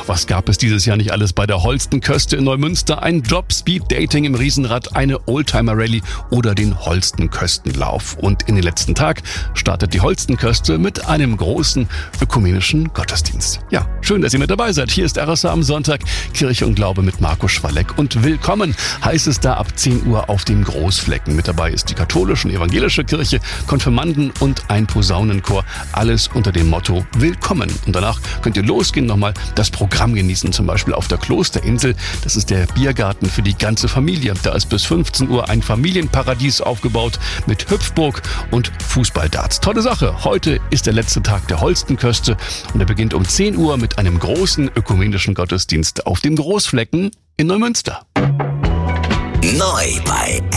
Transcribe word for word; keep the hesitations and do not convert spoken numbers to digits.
was gab es dieses Jahr nicht alles bei der Holstenköste in Neumünster? Ein Job, Speed-Dating im Riesenrad, eine Oldtimer-Rallye oder den Holstenköstenlauf. Und in den letzten Tag startet die Holstenköste mit einem großen ökumenischen Gottesdienst. Ja, schön, dass ihr mit dabei seid. Hier ist R S A am Sonntag, Kirche und Glaube mit Marco Schwalleck. Und willkommen heißt es da ab zehn Uhr auf dem Großflecken. Mit dabei ist die katholische und evangelische Kirche, Konfirmanden und ein Posaunenchor. Alles unter dem Motto Willkommen. Und danach könnt ihr losgehen, nochmal das Programm genießen, zum Beispiel auf der Klosterinsel. Das ist der Biergarten für die ganze Familie. Da ist bis fünfzehn Uhr ein Familienparadies aufgebaut mit Hüpfburg und Fußballdarts. Tolle Sache. Heute ist der letzte Tag der Holstenköste und er beginnt um zehn Uhr mit einem großen ökumenischen Gottesdienst auf dem Großflecken in Neumünster. Neu bei